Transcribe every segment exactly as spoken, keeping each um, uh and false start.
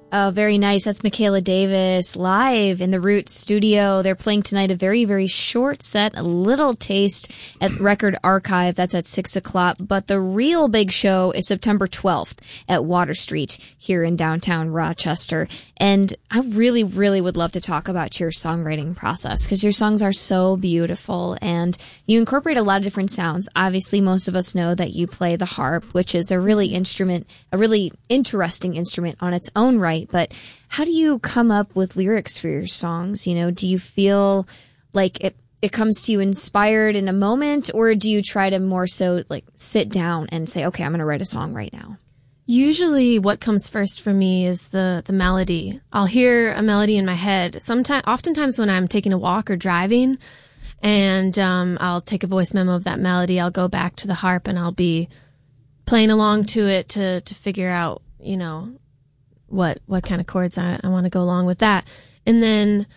Oh, very nice. That's Michaela Davis live in the Roots studio. They're playing tonight a very, very short set, a little taste at Record Archive. That's at six o'clock. But the real big show is September twelfth at Water Street here in downtown Rochester. And I really, really would love to talk about your songwriting process because your songs are so beautiful and you incorporate a lot of different sounds. Obviously, most of us know that you play the harp, which is a really instrument, a really interesting instrument on its own right. But how do you come up with lyrics for your songs? You know, do you feel like it, it comes to you inspired in a moment, or do you try to more so like sit down and say, okay, I'm going to write a song right now? Usually what comes first for me is the, the melody. I'll hear a melody in my head. Sometimes, oftentimes when I'm taking a walk or driving and, um, I'll take a voice memo of that melody, I'll go back to the harp and I'll be playing along to it to, to figure out, you know, what, what kind of chords I, I want to go along with that. And then,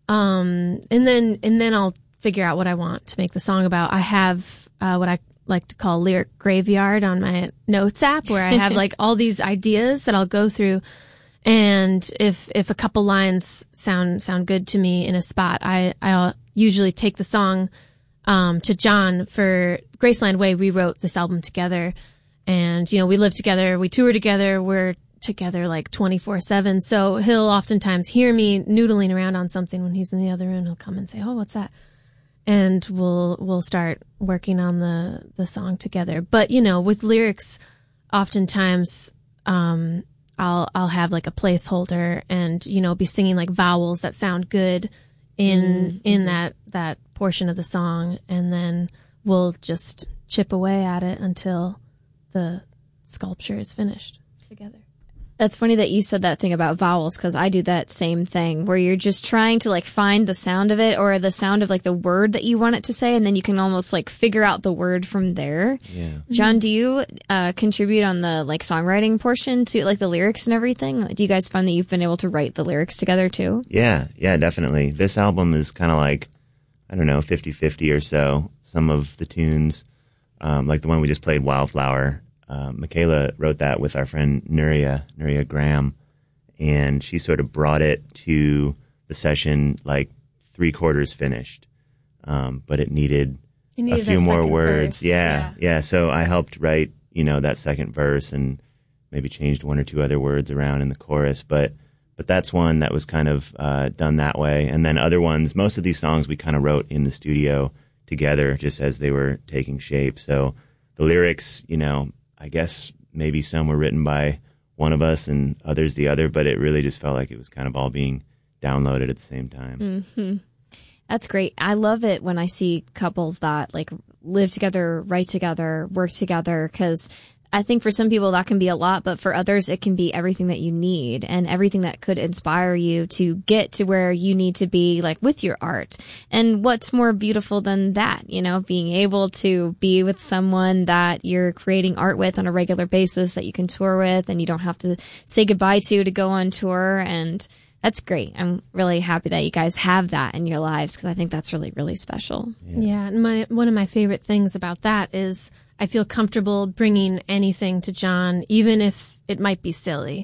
um, and then, and then I'll figure out what I want to make the song about. I have, uh, what I like to call lyric graveyard on my notes app where I have like all these ideas that I'll go through. And if, if a couple lines sound, sound good to me in a spot, I, I'll usually take the song, um, to John. For Graceland Way, we wrote this album together and, you know, we live together, we tour together, we're together like twenty-four seven. So he'll oftentimes hear me noodling around on something when he's in the other room. He'll come and say, oh, what's that? And we'll, we'll start working on the, the song together. But, you know, with lyrics, oftentimes, um, I'll, I'll have like a placeholder and, you know, be singing like vowels that sound good in, mm-hmm. in that, that portion of the song. And then we'll just chip away at it until the sculpture is finished together. That's funny that you said that thing about vowels because I do that same thing where you're just trying to like find the sound of it or the sound of like the word that you want it to say, and then you can almost like figure out the word from there. Yeah. John, do you uh, contribute on the like songwriting portion to like the lyrics and everything? Do you guys find that you've been able to write the lyrics together too? Yeah, yeah, definitely. This album is kind of like, I don't know, fifty-fifty or so. Some of the tunes, um, like the one we just played, Wildflower, Uh, Michaela wrote that with our friend Nuria, Nuria Graham, and she sort of brought it to the session like three quarters finished, um, but it needed, you needed a few more words. Verse. Yeah, yeah, yeah. So I helped write, you know, that second verse and maybe changed one or two other words around in the chorus, but but that's one that was kind of uh, done that way. And then other ones, most of these songs we kind of wrote in the studio together just as they were taking shape. So the lyrics, you know, I guess maybe some were written by one of us and others the other, but it really just felt like it was kind of all being downloaded at the same time. Mm-hmm. That's great. I love it when I see couples that like live together, write together, work together, because I think for some people that can be a lot, but for others it can be everything that you need and everything that could inspire you to get to where you need to be, like with your art. And what's more beautiful than that, you know, being able to be with someone that you're creating art with on a regular basis that you can tour with and you don't have to say goodbye to to go on tour. And that's great. I'm really happy that you guys have that in your lives because I think that's really, really special. Yeah, yeah and my, one of my favorite things about that is I feel comfortable bringing anything to John, even if it might be silly.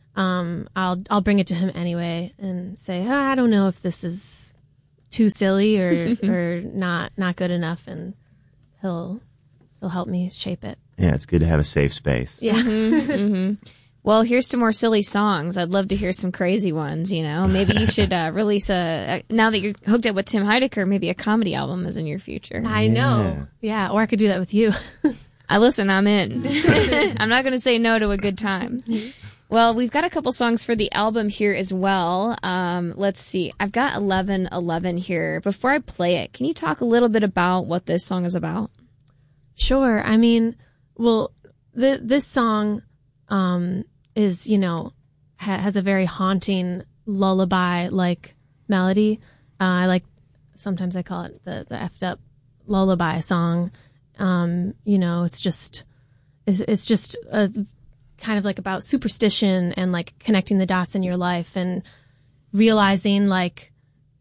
Um, I'll I'll bring it to him anyway and say, oh, I don't know if this is too silly or or not not good enough, and he'll he'll help me shape it. Yeah, it's good to have a safe space. Yeah. Mm-hmm, mm-hmm. Well, here's to more silly songs. I'd love to hear some crazy ones, you know. Maybe you should uh, release a, a, now that you're hooked up with Tim Heidecker, maybe a comedy album is in your future. I know. Yeah, or I could do that with you. I listen, I'm in. I'm not going to say no to a good time. Well, we've got a couple songs for the album here as well. Um, let's see. I've got eleven eleven here. Before I play it, can you talk a little bit about what this song is about? Sure. I mean, well, the, this song um, is, you know, ha- has a very haunting lullaby-like melody. Uh, I like, sometimes I call it the, the effed up lullaby song. Um, you know, it's just, it's, it's just a kind of like about superstition and like connecting the dots in your life and realizing like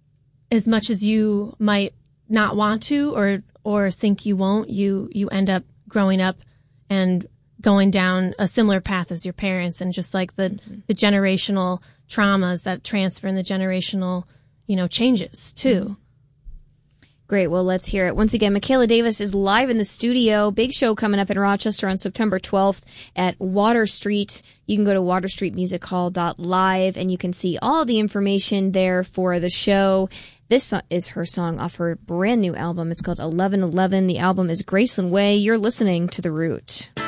as much as you might not want to or, or think you won't, you, you end up growing up and going down a similar path as your parents, and just like the mm-hmm. the generational traumas that transfer and the generational, you know, changes too. Mm-hmm. Great. Well, let's hear it. Once again, Michaela Davis is live in the studio. Big show coming up in Rochester on September twelfth at Water Street. You can go to water street music hall dot live and you can see all the information there for the show. This is her song off her brand new album. It's called eleven eleven. The album is Graceland Way. You're listening to The Root.